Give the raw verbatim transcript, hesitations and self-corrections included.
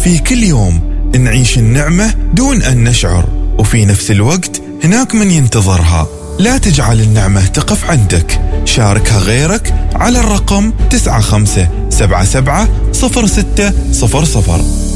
في كل يوم نعيش النعمة دون أن نشعر، وفي نفس الوقت هناك من ينتظرها. لا تجعل النعمة تقف عندك، شاركها غيرك على الرقم تسعة خمسة سبعة سبعة صفر ستة صفر صفر.